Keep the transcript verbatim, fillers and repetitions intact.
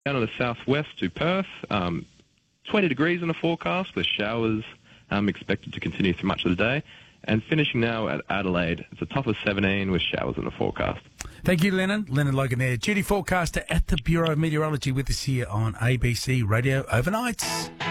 Down in the southwest to Perth, um, twenty degrees in the forecast with showers um, expected to continue through much of the day. And finishing now at Adelaide, it's a top of seventeen with showers in the forecast. Thank you, Lennon. Lennon Logan there, duty forecaster at the Bureau of Meteorology with us here on A B C Radio Overnights.